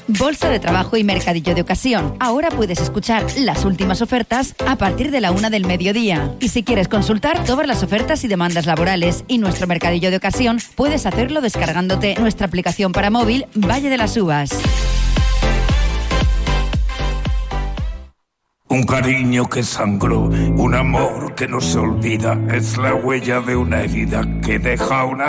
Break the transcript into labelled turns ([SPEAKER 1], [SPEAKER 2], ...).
[SPEAKER 1] Bolsa de Trabajo y Mercadillo de Ocasión. Ahora puedes escuchar las últimas ofertas a partir de la 1 del mediodía. Y si quieres consultar todas las ofertas y demandas laborales y nuestro Mercadillo de Ocasión, puedes hacerlo descargándote nuestra aplicación para móvil Valle de las Uvas.
[SPEAKER 2] Un cariño que sangró, un amor que no se olvida, es la huella de una herida que deja una